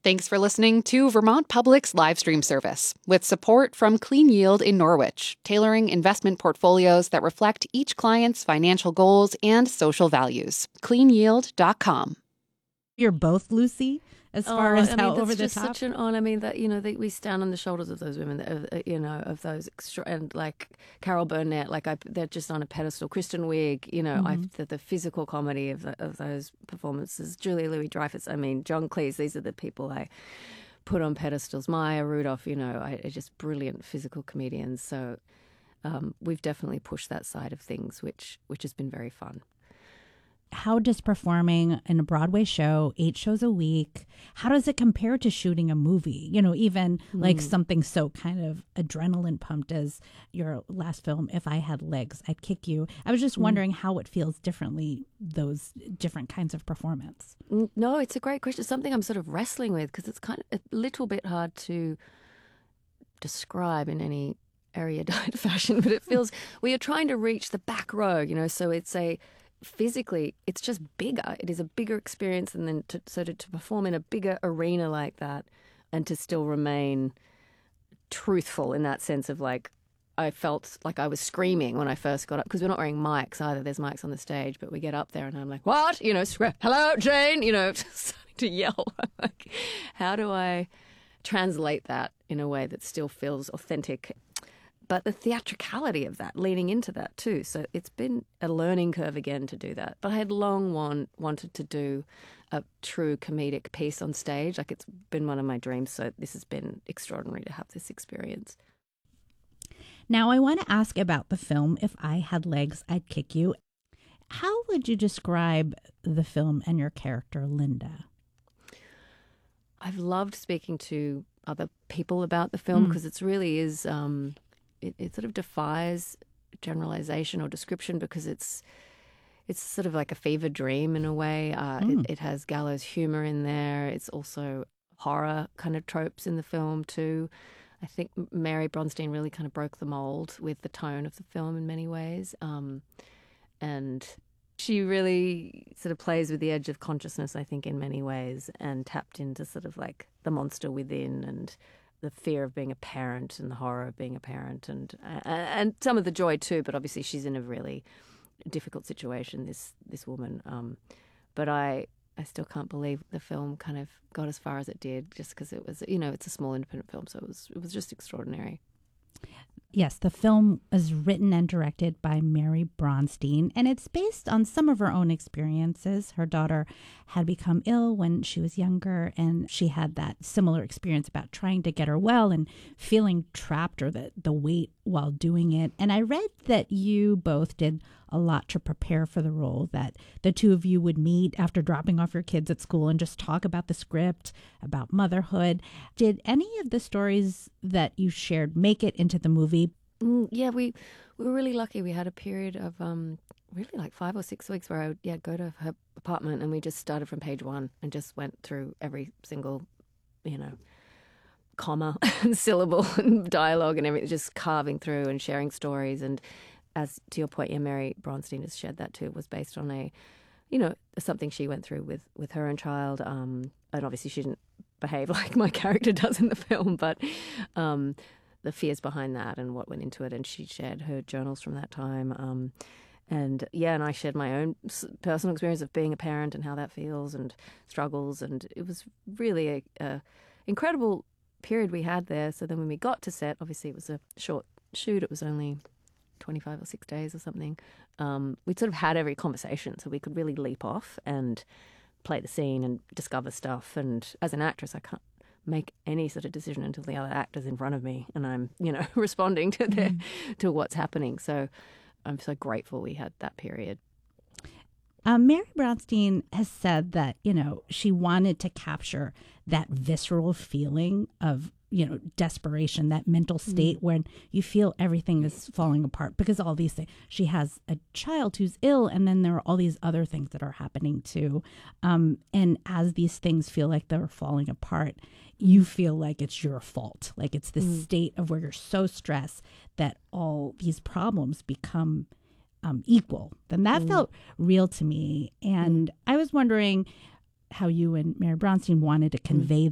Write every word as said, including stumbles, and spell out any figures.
Thanks for listening to Vermont Public's live stream service with support from Clean Yield in Norwich, tailoring investment portfolios that reflect each client's financial goals and social values. clean yield dot com. You're both Lucy, as far oh, as I how mean, over that's the just top. such an honor. I mean, that you know, that we stand on the shoulders of those women, that, uh, you know, of those extra, and like Carol Burnett, like I, they're just on a pedestal. Kristen Wiig, you know, Mm-hmm. I've, the, the physical comedy of the, of those performances. Julia Louis-Dreyfus. I mean, John Cleese. These are the people I put on pedestals. Maya Rudolph, you know, I, are just brilliant physical comedians. So um, we've definitely pushed that side of things, which which has been very fun. How does performing in a Broadway show, eight shows a week, how does it compare to shooting a movie? You know, even like something so kind of adrenaline pumped as your last film, If I Had Legs, I'd Kick You. I was just wondering how it feels differently, those different kinds of performance. N- No, it's a great question. Something I'm sort of wrestling with because it's kind of a little bit hard to describe in any erudite fashion, but it feels we are trying to reach the back row, you know, so it's a physically, it's just bigger. It is a bigger experience, and then to, so to, to perform in a bigger arena like that and to still remain truthful in that sense of like, I felt like I was screaming when I first got up because we're not wearing mics either. There's mics on the stage, but we get up there and I'm like, what? You know, hello, Jane, you know, starting to yell. I'm like, how do I translate that in a way that still feels authentic? But the theatricality of that, leaning into that too. So it's been a learning curve again to do that. But I had long want, wanted to do a true comedic piece on stage. Like it's been one of my dreams. So this has been extraordinary to have this experience. Now, I want to ask about the film, If I Had Legs, I'd Kick You. How would you describe the film and your character, Linda? I've loved speaking to other people about the film because Mm. it really is... Um, It, it sort of defies generalization or description because it's it's sort of like a fever dream in a way. Uh, Mm. it, it has gallows humor in there. It's also horror kind of tropes in the film too. I think Mary Bronstein really kind of broke the mold with the tone of the film in many ways. Um, and she really sort of plays with the edge of consciousness, I think, in many ways, and tapped into sort of like the monster within and the fear of being a parent and the horror of being a parent and uh, and some of the joy too. But obviously she's in a really difficult situation, this this woman. Um, but I I still can't believe the film kind of got as far as it did just because it was, you know, it's a small independent film. So it was it was just extraordinary. Yes, the film is written and directed by Mary Bronstein, and it's based on some of her own experiences. Her daughter had become ill when she was younger, and she had that similar experience about trying to get her well and feeling trapped or the, the weight while doing it. And I read that you both did a lot to prepare for the role, that the two of you would meet after dropping off your kids at school and just talk about the script, about motherhood. Did any of the stories that you shared make it into the movie? Mm, yeah, we, we were really lucky. We had a period of um, really like five or six weeks where I would yeah go to her apartment and we just started from page one and just went through every single, you know, comma and syllable and dialogue and everything, just carving through and sharing stories. And as to your point, yeah, Mary Bronstein has shared that too. It was based on a, you know, something she went through with, with her own child. Um, and obviously she didn't behave like my character does in the film, but um, the fears behind that and what went into it. And she shared her journals from that time. Um, and yeah, and I shared my own personal experience of being a parent and how that feels and struggles. And it was really a, a incredible period we had there. So then when we got to set, obviously it was a short shoot. It was only twenty-five or six days or something. Um, we'd sort of had every conversation, so we could really leap off and play the scene and discover stuff. And as an actress, I can't make any sort of decision until the other actor's in front of me and I'm, you know, responding to their, mm. to what's happening. So I'm so grateful we had that period. Um, Mary Bronstein has said that, you know, she wanted to capture that visceral feeling of, you know, desperation, that mental state mm. when you feel everything is falling apart because all these things. She has a child who's ill, and then there are all these other things that are happening too. Um, and as these things feel like they're falling apart, you feel like it's your fault. Like it's this mm. state of where you're so stressed that all these problems become um, equal. Then that mm. felt real to me. And mm. I was wondering how you and Mary Bronstein wanted to convey